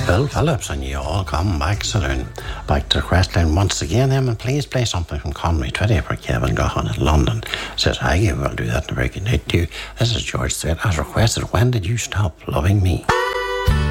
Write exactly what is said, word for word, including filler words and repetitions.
Bill Phillips, and you all come back saloon. Back to the request line once again, Em, and please play something from Conway Twitty for Kevin Gahan in London. Says, I will do that in a very good night to you. This is George Strait. As requested, when did you stop loving me?